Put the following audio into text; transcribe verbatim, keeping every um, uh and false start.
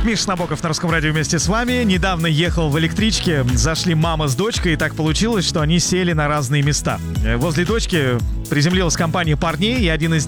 Миша Набоков на Русском радио вместе с вами. Недавно ехал в электричке, зашли мама с дочкой, и так получилось, что они сели на разные места. Возле дочки приземлилась компания парней, и один из